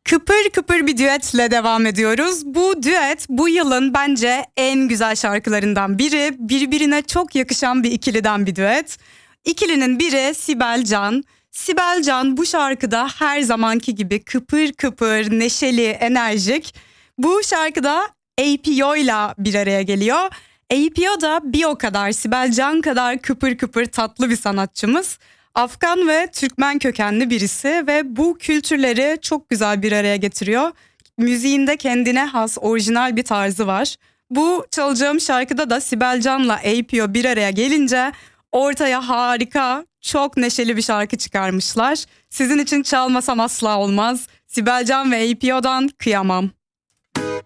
Kıpır kıpır bir düetle devam ediyoruz. Bu düet bu yılın bence en güzel şarkılarından biri. Birbirine çok yakışan bir ikiliden bir düet. İkilinin biri Sibel Can. Sibel Can bu şarkıda her zamanki gibi kıpır kıpır, neşeli, enerjik. Bu şarkıda APO ile bir araya geliyor. APO da bir o kadar Sibel Can kadar kıpır kıpır tatlı bir sanatçımız. Afgan ve Türkmen kökenli birisi ve bu kültürleri çok güzel bir araya getiriyor. Müziğinde kendine has orijinal bir tarzı var. Bu çalacağım şarkıda da Sibel Can'la APO bir araya gelince ortaya harika, çok neşeli bir şarkı çıkarmışlar. Sizin için çalmasam asla olmaz. Sibel Can ve APO'dan Kıyamam.